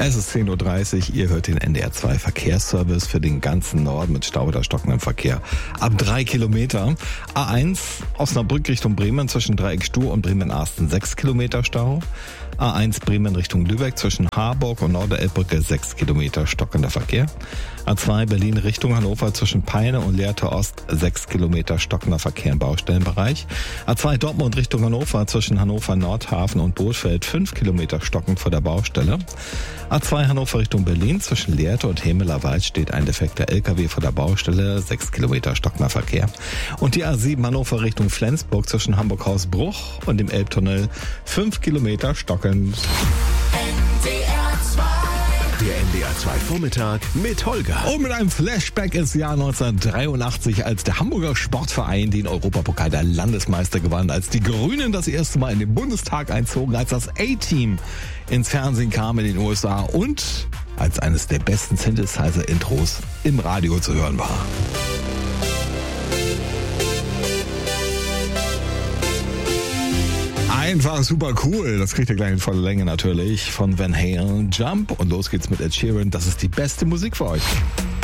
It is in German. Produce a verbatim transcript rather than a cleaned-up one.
Es ist zehn Uhr dreißig, ihr hört den N D R zwei Verkehrsservice für den ganzen Norden mit Stau oder stockendem Verkehr. Ab drei Kilometer. A eins Osnabrück Richtung Bremen zwischen Dreieck Stuh und Bremen-Arsten sechs Kilometer Stau. A eins Bremen Richtung Lübeck zwischen Harburg und Norderelbbrücke sechs Kilometer stockender Verkehr. A zwei Berlin Richtung Hannover zwischen Peine und Lehrte Ost sechs Kilometer stockender Verkehr im Baustellenbereich. A zwei Dortmund Richtung Hannover zwischen Hannover Nordhafen und Bootfeld fünf Kilometer stockend vor der Baustelle. A zwei Hannover Richtung Berlin zwischen Lehrte und Hemelerwald steht ein defekter L K W vor der Baustelle, sechs Kilometer stockender Verkehr. Und die A sieben Hannover Richtung Flensburg zwischen Hamburg-Hausbruch und dem Elbtunnel fünf Kilometer stockend. Der N D R zwei Vormittag mit Holger. Und mit einem Flashback ins Jahr neunzehnhundertdreiundachtzig, als der Hamburger Sportverein den Europapokal der Landesmeister gewann, als die Grünen das erste Mal in den Bundestag einzogen, als das A-Team ins Fernsehen kam in den U S A und als eines der besten Synthesizer-Intros im Radio zu hören war. Einfach super cool. Das kriegt ihr gleich in voller Länge natürlich von Van Halen, Jump. Und los geht's mit Ed Sheeran. Das ist die beste Musik für euch.